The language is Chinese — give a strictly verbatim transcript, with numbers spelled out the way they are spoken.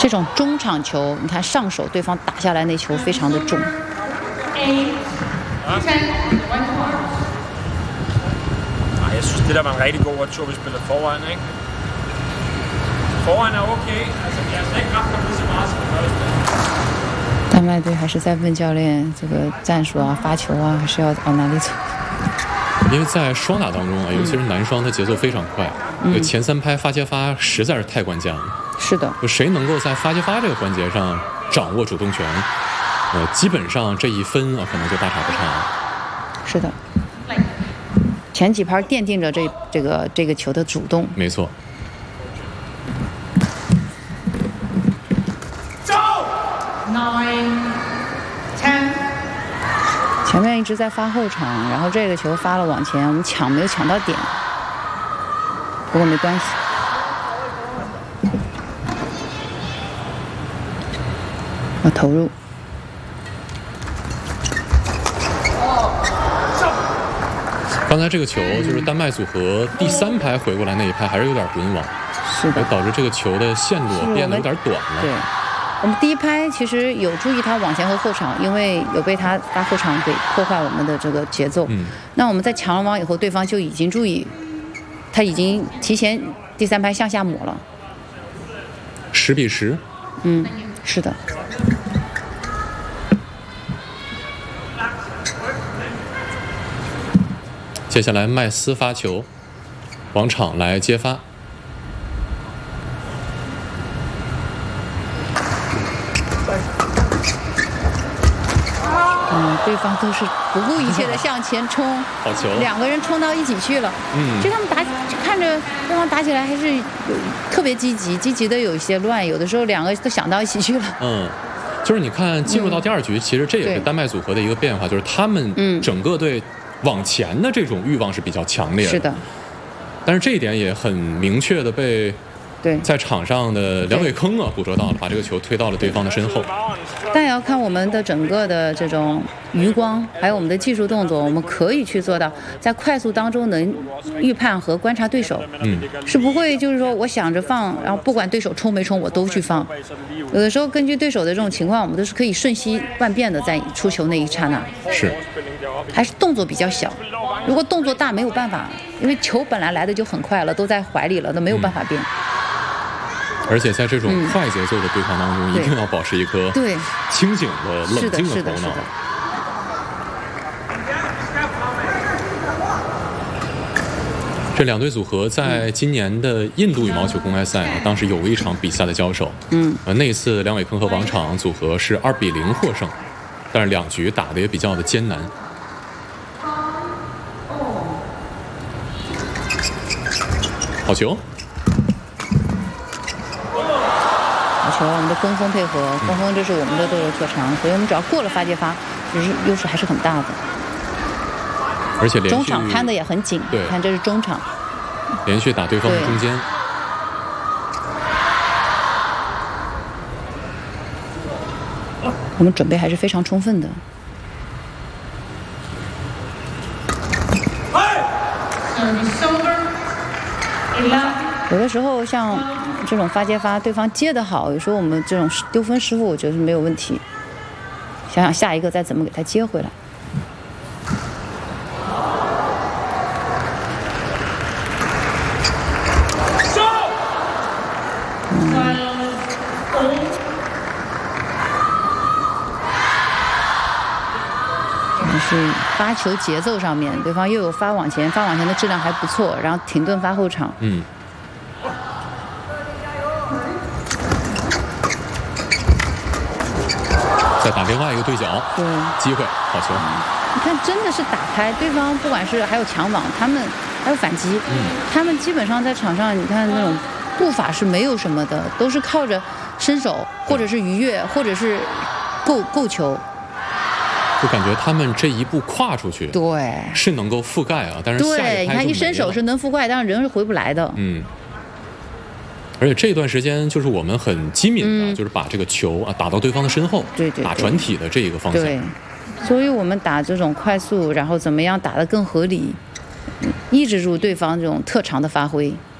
这种中场球，你看上手对方打下来那球非常的重。 Jeg synes, det der var en rigtig god retur, vi spillede foran, ikke? Foran er okay. Altså, vi har slet ikke ramt ham lige så meget som det første. 丹麦队还是在问教练，这个战术啊、发球啊，还是要往哪里走？ 因为在双打当中啊，尤其是男双，它节奏非常快，嗯、前三拍发接发实在是太关键了。 是的， 就谁能够在发接发这个环节上掌握主动权，呃，基本上这一分啊，可能就大差不差了。 是的。前几拍奠定着这这个这个球的主动， 没错。 前面一直在发后场，然后这个球发了往前，我们抢没有抢到点，不过没关系。我投入。 刚才这个球就是丹麦组合第三拍回过来那一拍还是有点滚网， 是的， 导致这个球的线路变得有点短了。 对，我们第一拍其实有注意他往前和后场，因为有被他发后场给破坏我们的这个节奏。嗯，那我们在抢了网以后，对方就已经注意，他已经提前第三拍向下抹了。 十比十。 嗯，是的。 接下来麦斯发球，往场来接发。 嗯，对方都是不顾一切的向前冲， 好球！ 两个人冲到一起去了。嗯，就他们打，看着对方打起来还是有特别积极，积极的有一些乱，有的时候两个都想到一起去了。 嗯。就是你看，进入到第二局，嗯、其实这也是丹麦组合的一个变化，就是他们整个队往前的这种欲望是比较强烈的。 是的。 但是这一点也很明确的被对在场上的梁伟铿啊捕捉到了，把这个球推到了对方的身后。 但也要看我们的整个的这种余光，还有我们的技术动作，我们可以去做到在快速当中能预判和观察对手，嗯，是不会就是说我想着放，然后不管对手冲没冲我都去放。有的时候根据对手的这种情况，我们都是可以瞬息万变的在出球那一刹那。 是， 还是动作比较小。如果动作大没有办法，因为球本来来的就很快了，都在怀里了，都没有办法变。嗯， 而且在这种快节奏的对抗当中，嗯、一定要保持一颗对清醒的、冷静的头脑。这两队组合在今年的印度羽毛球公开赛啊，当时有过一场比赛的交手。嗯，呃，那一次梁伟铿和王昶组合是二比零获胜，但是两局打得也比较的艰难。好球！ 球，我们的攻锋配合，攻锋这是我们的队的特长，所以我们只要过了发接发，其实优势还是很大的。 而且连续中场看的也很紧， 对， 看这是中场， 连续打对方的中间。 我们准备还是非常充分的。有的时候像这种发接发，对方接得好，有时候我们这种丢分失误，我觉得是没有问题。想想下一个再怎么给他接回来。嗯，是发球节奏上面，对方又有发往前，发往前的质量还不错，然后停顿发后场。 嗯。再打另外一个对角， 对， 机会，好球！ 你看，真的是打开对方，不管是还有抢网，他们还有反击，嗯，他们基本上在场上，你看那种步伐是没有什么的，都是靠着伸手，或者是逾越，或者是够够球。 就感觉他们这一步跨出去， 对， 是能够覆盖啊，但是下对，你看一伸手是能覆盖，但是人是回不来的。 嗯。而且这段时间就是我们很机敏的，嗯、就是把这个球啊打到对方的身后， 对 对, 对， 打转体的这一个方向。 对，所以我们打这种快速，然后怎么样打得更合理，抑制住对方这种特长的发挥。